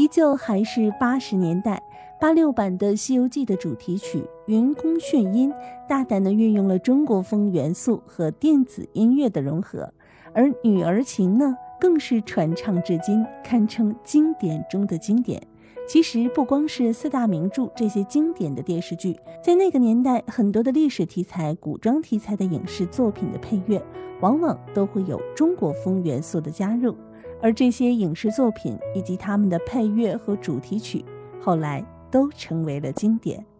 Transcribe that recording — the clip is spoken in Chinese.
依旧还是80年代86版的《西游记》的主题曲《云宫炫音》，大胆地运用了中国风元素和电子音乐的融合，而《女儿情》呢，更是传唱至今，堪称经典中的经典。其实不光是4大名著这些经典的电视剧，在那个年代，很多的历史题材、古装题材的影视作品的配乐，往往都会有中国风元素的加入，而这些影视作品以及他们的配乐和主题曲，后来都成为了经典。